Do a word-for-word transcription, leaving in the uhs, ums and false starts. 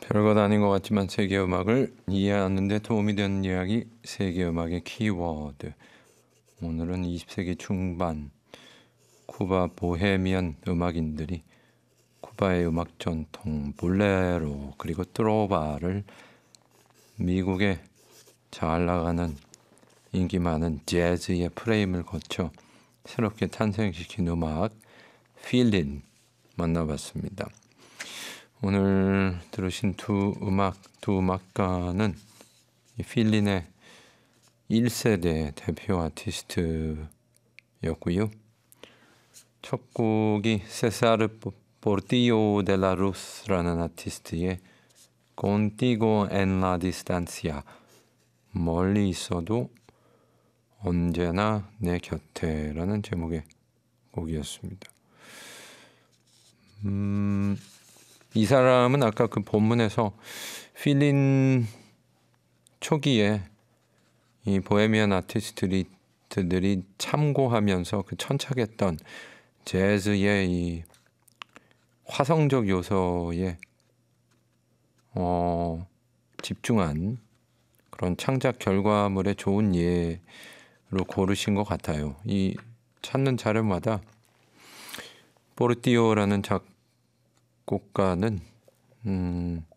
별것 아닌 것 같지만 세계 음악을 이해하는 데 도움이 되는 이야기, 세계 음악의 키워드. 오늘은 이십 세기 중반 쿠바 보헤미안 음악인들이 쿠바의 음악 전통 볼레로 그리고 트로바를 미국에 잘 나가는 인기 많은 재즈의 프레임을 거쳐 새롭게 탄생시킨 음악 필린 만나봤습니다. 오늘 들으신 두 음악, 두 음악가는 이 필린의 일 세대 대표 아티스트였고요. 첫 곡이 세사르 포르티오 데 라 루스라는 아티스트의 Contigo en la distancia, 멀리 있어도 언제나 내 곁에라는 제목의 곡이었습니다. 음, 이 사람은 아까 그 본문에서 필린 초기에 이 보헤미안 아티스트들이 참고하면서 그 천착했던 재즈의 이 화성적 요소에 어, 집중한 그런 창작 결과물의 좋은 예로 고르신 것 같아요. 이 찾는 자료마다 포르티오라는 작곡가는 음,